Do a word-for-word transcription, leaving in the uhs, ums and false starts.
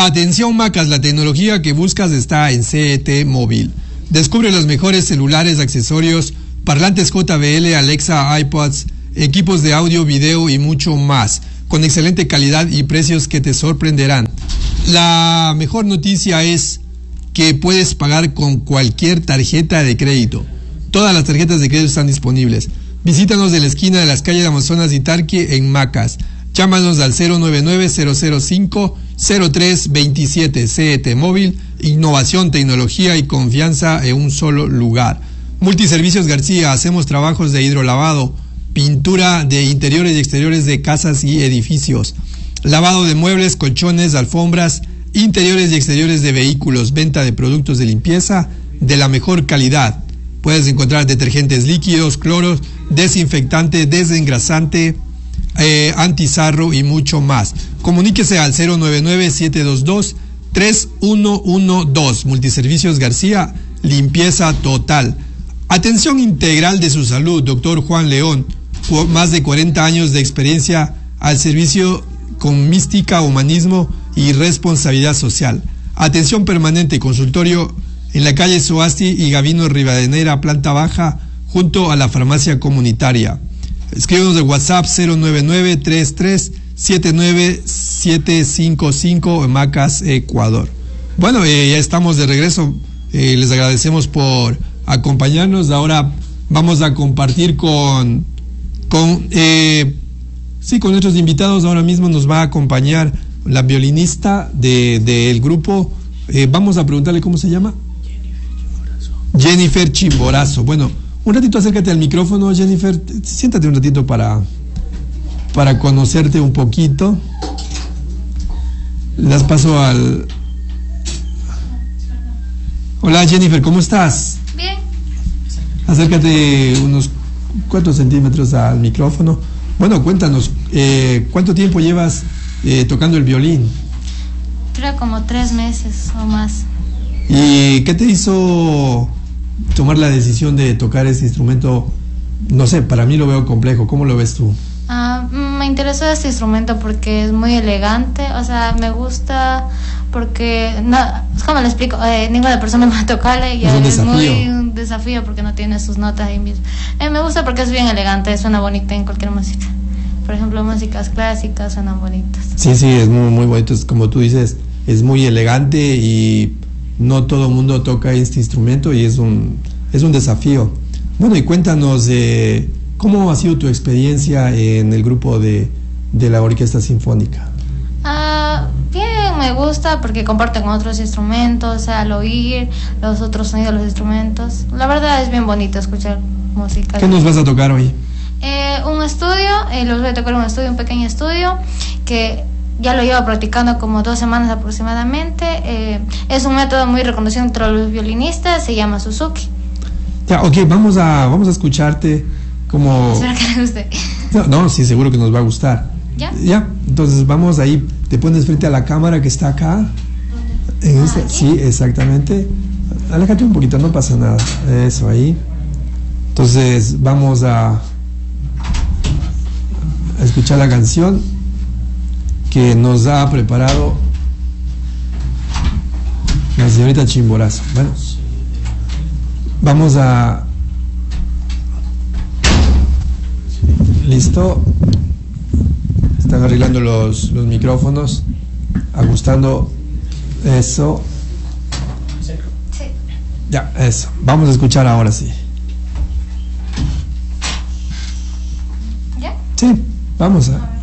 Atención Macas, la tecnología que buscas está en C E T Móvil. Descubre los mejores celulares, accesorios, parlantes J B L, Alexa, iPods, equipos de audio, video y mucho más, con excelente calidad y precios que te sorprenderán. La mejor noticia es que puedes pagar con cualquier tarjeta de crédito. Todas las tarjetas de crédito están disponibles. Visítanos de la esquina de las calles de Amazonas y Tarque en Macas. Llámanos al cero nueve nueve, cero cero cinco, cero tres dos siete. C E T Móvil, innovación, tecnología y confianza en un solo lugar. Multiservicios García, hacemos trabajos de hidrolavado, pintura de interiores y exteriores de casas y edificios, lavado de muebles, colchones, alfombras, interiores y exteriores de vehículos, venta de productos de limpieza de la mejor calidad. Puedes encontrar detergentes líquidos, cloros, desinfectante, desengrasante, eh, antizarro y mucho más. Comuníquese al cero nueve nueve, siete dos dos, tres uno uno dos. Multiservicios García, limpieza total. Atención integral de su salud, doctor Juan León, más de cuarenta años de experiencia al servicio con mística, humanismo y responsabilidad social. Atención permanente, consultorio en la calle Soasti y Gavino Rivadeneira, planta baja, junto a la farmacia comunitaria. Escríbenos de WhatsApp cero nueve nueve, tres tres siete nueve siete cinco cinco en Macas, Ecuador. Bueno, eh, ya estamos de regreso. Eh, les agradecemos por acompañarnos. Ahora vamos a compartir con, con eh, sí, con nuestros invitados. Ahora mismo nos va a acompañar la violinista de, del grupo. Eh, vamos a preguntarle cómo se llama. Jennifer Chimborazo. Bueno, un ratito acércate al micrófono, Jennifer. Siéntate un ratito para, para conocerte un poquito. Las paso al... Hola Jennifer, ¿cómo estás? Bien. Acércate unos cuatro centímetros al micrófono. Bueno, cuéntanos, eh, ¿cuánto tiempo llevas eh, tocando el violín? Creo como tres meses o más. ¿Y qué te hizo tomar la decisión de tocar ese instrumento? No sé, para mí lo veo complejo. ¿Cómo lo ves tú? Ah, me interesó este instrumento porque es muy elegante, o sea, me gusta porque, no, ¿cómo le explico? Eh, ninguna persona va a tocarle y es, un es desafío. muy un desafío porque no tiene sus notas ahí mismo. Eh, me gusta porque es bien elegante, suena bonita en cualquier música. Por ejemplo, músicas clásicas suenan bonitas. Sí, sí, es muy, muy bonito. Es, como tú dices, es muy elegante y no todo el mundo toca este instrumento y es un, es un desafío. Bueno, y cuéntanos de cómo ha sido tu experiencia en el grupo de, de la Orquesta Sinfónica. Ah, bien, me gusta porque comparten otros instrumentos, al oír los otros sonidos de los instrumentos. La verdad es bien bonito escuchar música. ¿Qué nos vas a tocar hoy? Eh, un estudio, eh, los voy a tocar un estudio, un pequeño estudio que ya lo llevo practicando como dos semanas aproximadamente. Eh, es un método muy reconocido entre los violinistas, se llama Suzuki. Ya, ok, vamos a, vamos a escucharte como... Espero que le guste. No, no, sí, seguro que nos va a gustar. ¿Ya? Ya, entonces vamos ahí, te pones frente a la cámara que está acá. En Ah, esta, ¿aquí? sí, exactamente. Aléjate un poquito, no pasa nada. Eso, ahí. Entonces vamos a, a escuchar la canción que nos ha preparado la señorita Chimborazo. Bueno, vamos a... ¿Listo? Están arreglando los, los micrófonos, ajustando eso. Sí. Ya, eso. Vamos a escuchar ahora sí. ¿Ya? Sí, vamos a...